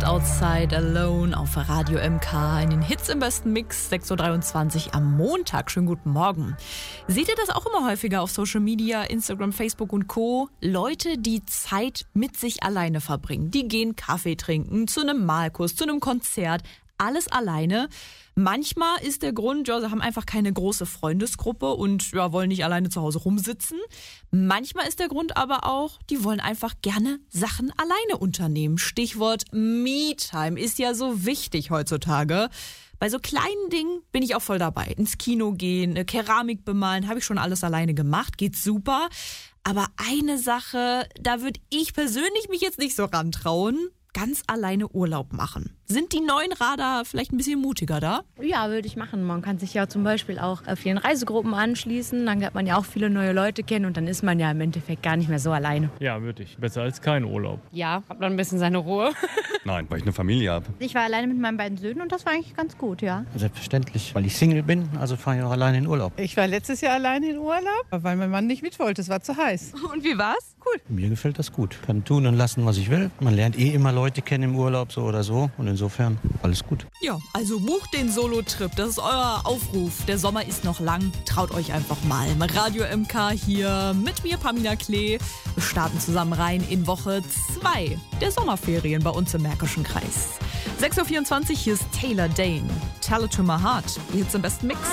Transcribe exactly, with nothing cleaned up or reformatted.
Outside Alone auf Radio M K in den Hits im besten Mix, sechs Uhr dreiundzwanzig am Montag. Schönen guten Morgen. Seht ihr das auch immer häufiger auf Social Media, Instagram, Facebook und Co.? Leute, die Zeit mit sich alleine verbringen. Die gehen Kaffee trinken, zu einem Malkurs, zu einem Konzert. Alles alleine. Manchmal ist der Grund, ja, sie haben einfach keine große Freundesgruppe und ja, wollen nicht alleine zu Hause rumsitzen. Manchmal ist der Grund aber auch, die wollen einfach gerne Sachen alleine unternehmen. Stichwort Me-Time ist ja so wichtig heutzutage. Bei so kleinen Dingen bin ich auch voll dabei. Ins Kino gehen, eine Keramik bemalen, habe ich schon alles alleine gemacht, geht super. Aber eine Sache, da würde ich persönlich mich jetzt nicht so rantrauen. Ganz alleine Urlaub machen. Sind die neuen Radar vielleicht ein bisschen mutiger da? Ja, würde ich machen. Man kann sich ja zum Beispiel auch vielen Reisegruppen anschließen. Dann lernt man ja auch viele neue Leute kennen und dann ist man ja im Endeffekt gar nicht mehr so alleine. Ja, würde ich. Besser als kein Urlaub. Ja, hat man ein bisschen seine Ruhe. Nein, weil ich eine Familie habe. Ich war alleine mit meinen beiden Söhnen und das war eigentlich ganz gut, ja. Selbstverständlich, weil ich Single bin, also fahre ich auch alleine in Urlaub. Ich war letztes Jahr alleine in Urlaub, weil mein Mann nicht mit wollte. Es war zu heiß. Und wie war's? Cool. Mir gefällt das gut. Kann tun und lassen, was ich will. Man lernt eh immer Leute kennen im Urlaub, so oder so. Und insofern alles gut. Ja, also bucht den Solo-Trip. Das ist euer Aufruf. Der Sommer ist noch lang. Traut euch einfach mal. Radio M K hier mit mir, Pamina Klee. Wir starten zusammen rein in Woche zwei der Sommerferien bei uns im Märkischen Kreis. sechs Uhr vierundzwanzig, hier ist Taylor Dane. Tell it to my heart. Die Hits im besten Mix.